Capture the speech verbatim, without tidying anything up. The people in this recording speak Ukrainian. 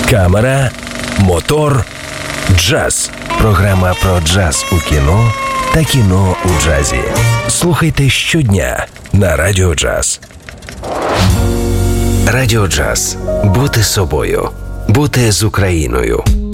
Камера, мотор, джаз. Програма про джаз у кіно та кіно у джазі. Слухайте щодня на Радіо Джаз. Радіо Джаз. Бути собою. Бути з Україною.